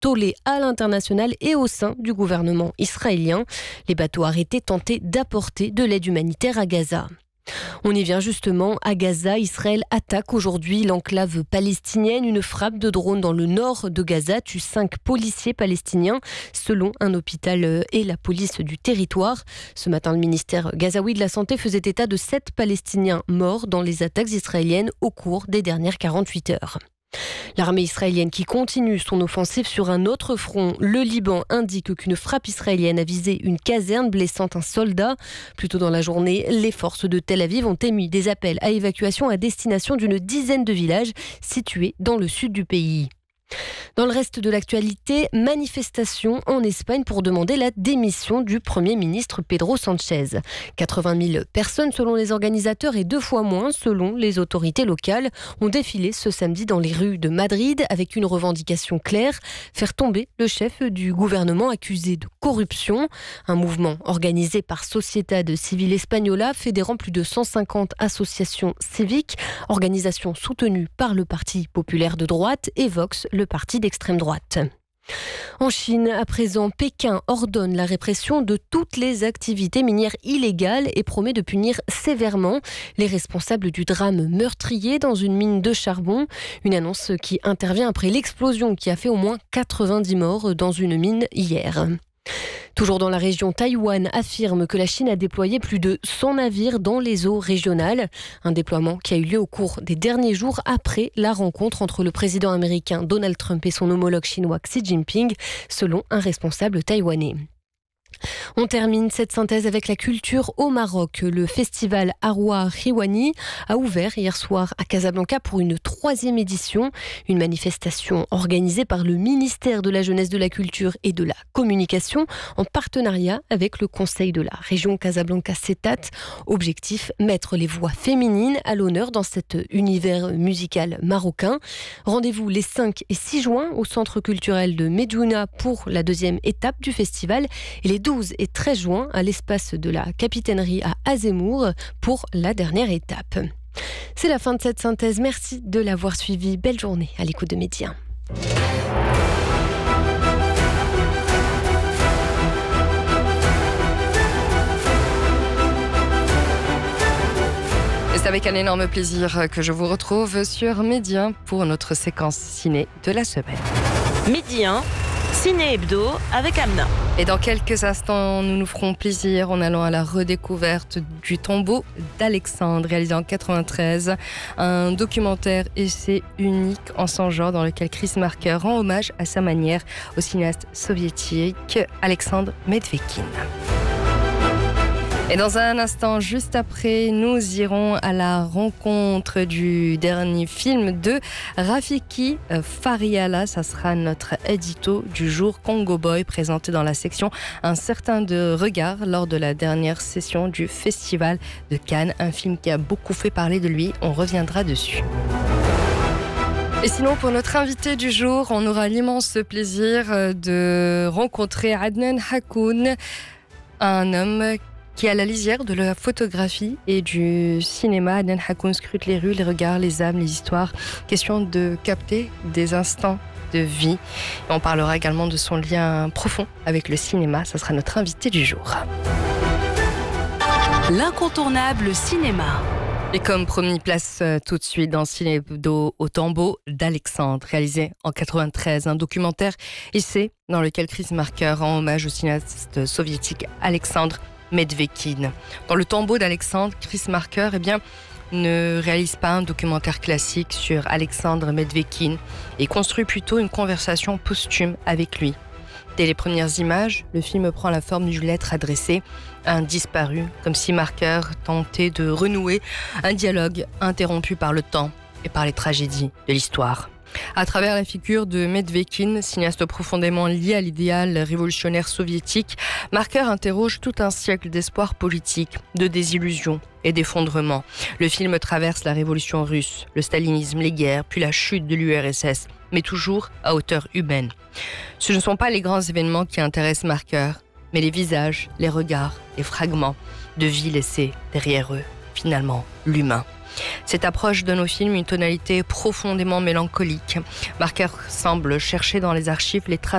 tollé à l'international et au sein du gouvernement israélien. Les bateaux arrêtés tentaient d'apporter de l'aide humanitaire à Gaza. On y vient justement. À Gaza, Israël attaque aujourd'hui l'enclave palestinienne. Une frappe de drone dans le nord de Gaza tue 5 policiers palestiniens, selon un hôpital et la police du territoire. Ce matin, le ministère gazaoui de la Santé faisait état de 7 Palestiniens morts dans les attaques israéliennes au cours des dernières 48 heures. L'armée israélienne qui continue son offensive sur un autre front. Le Liban indique qu'une frappe israélienne a visé une caserne, blessant un soldat. Plus tôt dans la journée, les forces de Tel Aviv ont émis des appels à évacuation à destination d'une dizaine de villages situés dans le sud du pays. Dans le reste de l'actualité, manifestation en Espagne pour demander la démission du Premier ministre Pedro Sánchez. 80 000 personnes selon les organisateurs et 2 fois moins selon les autorités locales ont défilé ce samedi dans les rues de Madrid avec une revendication claire, faire tomber le chef du gouvernement accusé de corruption. Un mouvement organisé par Sociedad Civil Española fédérant plus de 150 associations civiques, organisation soutenue par le Parti populaire de droite et Vox, le parti d'extrême droite. En Chine, à présent, Pékin ordonne la répression de toutes les activités minières illégales et promet de punir sévèrement les responsables du drame meurtrier dans une mine de charbon. Une annonce qui intervient après l'explosion qui a fait au moins 90 morts dans une mine hier. Toujours dans la région, Taïwan affirme que la Chine a déployé plus de 100 navires dans les eaux régionales. Un déploiement qui a eu lieu au cours des derniers jours après la rencontre entre le président américain Donald Trump et son homologue chinois Xi Jinping, selon un responsable taïwanais. On termine cette synthèse avec la culture au Maroc. Le festival Arwa Riwani a ouvert hier soir à Casablanca pour une 3e édition. Une manifestation organisée par le ministère de la Jeunesse, de la Culture et de la Communication en partenariat avec le Conseil de la région Casablanca-Setat. Objectif, mettre les voix féminines à l'honneur dans cet univers musical marocain. Rendez-vous les 5 et 6 juin au Centre culturel de Médiouna pour la 2e étape du festival et les 12 et 13 juin à l'espace de la Capitainerie à Azemmour pour la dernière étape. C'est la fin de cette synthèse. Merci de l'avoir suivi. Belle journée à l'écoute de Média. Et c'est avec un énorme plaisir que je vous retrouve sur Média pour notre séquence ciné de la semaine. Midi 1, Ciné Hebdo avec Amna. Et dans quelques instants, nous nous ferons plaisir en allant à la redécouverte du tombeau d'Alexandre, réalisé en 93. Un documentaire essai unique en son genre dans lequel Chris Marker rend hommage à sa manière au cinéaste soviétique Alexandre Medvedkin. Et dans un instant, juste après, nous irons à la rencontre du dernier film de Rafiki Fariala. Ça sera notre édito du jour, Congo Boy, présenté dans la section Un certain de regard lors de la dernière session du Festival de Cannes. Un film qui a beaucoup fait parler de lui. On reviendra dessus. Et sinon, pour notre invité du jour, on aura l'immense plaisir de rencontrer Adnan Hakoun, un homme qui est à la lisière de la photographie et du cinéma. Adnan Hakoun scrute les rues, les regards, les âmes, les histoires. Question de capter des instants de vie. Et on parlera également de son lien profond avec le cinéma. Ça sera notre invité du jour. L'incontournable cinéma. Et comme promis, place tout de suite dans Ciné Hebdo au tombeau d'Alexandre, réalisé en 93, un documentaire essai dans lequel Chris Marker rend hommage au cinéaste soviétique Alexandre Medvedkin. Dans le tombeau d'Alexandre, Chris Marker ne réalise pas un documentaire classique sur Alexandre Medvedkin et construit plutôt une conversation posthume avec lui. Dès les premières images, le film prend la forme d'une lettre adressée à un disparu, comme si Marker tentait de renouer un dialogue interrompu par le temps et par les tragédies de l'histoire. À travers la figure de Medvedkin, cinéaste profondément lié à l'idéal révolutionnaire soviétique, Marker interroge tout un siècle d'espoir politique, de désillusion et d'effondrement. Le film traverse la révolution russe, le stalinisme, les guerres, puis la chute de l'URSS, mais toujours à hauteur humaine. Ce ne sont pas les grands événements qui intéressent Marker, mais les visages, les regards, les fragments de vie laissés derrière eux, finalement l'humain. Cette approche donne au film une tonalité profondément mélancolique. Marker semble chercher dans les archives les traces